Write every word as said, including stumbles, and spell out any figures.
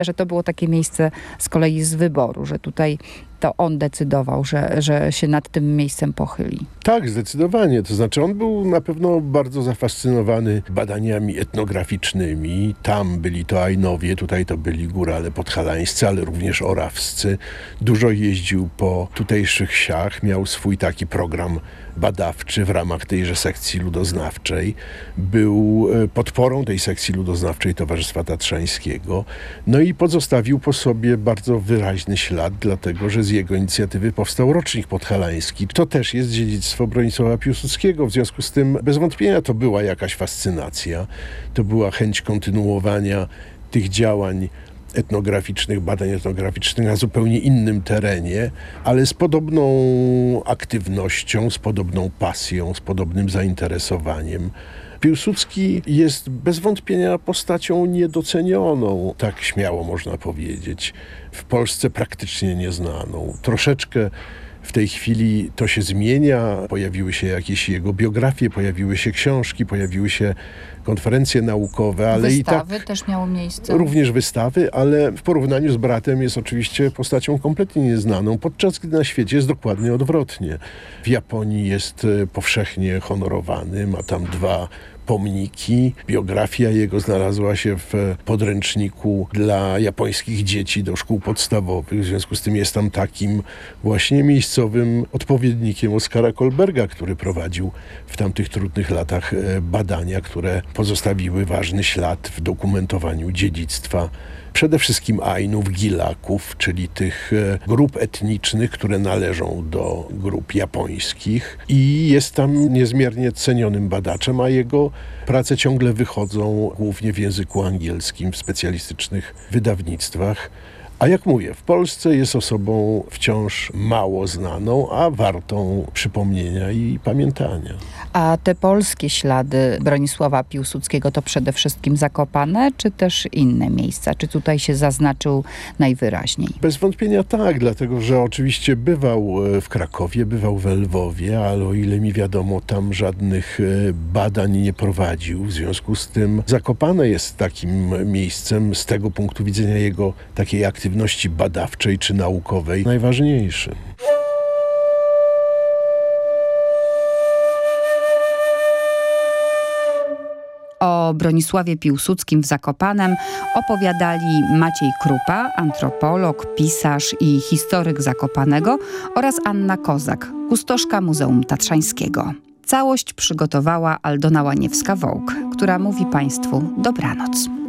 że to było takie miejsce z kolei z wyboru, że tutaj to on decydował, że, że się nad tym miejscem pochyli. Tak, zdecydowanie. To znaczy on był na pewno bardzo zafascynowany badaniami etnograficznymi. Tam byli to Ainowie, tutaj to byli górale podhalańscy, ale również orawscy. Dużo jeździł po tutejszych wsiach, miał swój taki program badawczy w ramach tejże sekcji ludoznawczej. Był podporą tej sekcji ludoznawczej Towarzystwa Tatrzańskiego. No i pozostawił po sobie bardzo wyraźny ślad, dlatego że z jego inicjatywy powstał rocznik podhalański. To też jest dziedzictwo Bronisława Piłsudskiego. W związku z tym bez wątpienia to była jakaś fascynacja. To była chęć kontynuowania tych działań etnograficznych, badań etnograficznych na zupełnie innym terenie, ale z podobną aktywnością, z podobną pasją, z podobnym zainteresowaniem. Piłsudski jest bez wątpienia postacią niedocenioną, tak śmiało można powiedzieć. W Polsce praktycznie nieznaną. Troszeczkę w tej chwili to się zmienia. Pojawiły się jakieś jego biografie, pojawiły się książki, pojawiły się konferencje naukowe, ale wystawy i tak też miały miejsce. Również wystawy, ale w porównaniu z bratem jest oczywiście postacią kompletnie nieznaną, podczas gdy na świecie jest dokładnie odwrotnie. W Japonii jest powszechnie honorowany, ma tam dwa pomniki. Biografia jego znalazła się w podręczniku dla japońskich dzieci do szkół podstawowych. W związku z tym jest tam takim właśnie miejscowym odpowiednikiem Oskara Kolberga, który prowadził w tamtych trudnych latach badania, które pozostawiły ważny ślad w dokumentowaniu dziedzictwa przede wszystkim Ainów, Gilaków, czyli tych grup etnicznych, które należą do grup japońskich, i jest tam niezmiernie cenionym badaczem, a jego prace ciągle wychodzą głównie w języku angielskim, w specjalistycznych wydawnictwach. A jak mówię, w Polsce jest osobą wciąż mało znaną, a wartą przypomnienia i pamiętania. A te polskie ślady Bronisława Piłsudskiego to przede wszystkim Zakopane, czy też inne miejsca? Czy tutaj się zaznaczył najwyraźniej? Bez wątpienia tak, dlatego że oczywiście bywał w Krakowie, bywał w Lwowie, ale o ile mi wiadomo, tam żadnych badań nie prowadził. W związku z tym Zakopane jest takim miejscem z tego punktu widzenia jego takiej aktywności badawczej czy naukowej najważniejszym. O Bronisławie Piłsudskim w Zakopanem opowiadali Maciej Krupa, antropolog, pisarz i historyk Zakopanego, oraz Anna Kozak, kustoszka Muzeum Tatrzańskiego. Całość przygotowała Aldona Łaniewska-Wołk, która mówi Państwu dobranoc.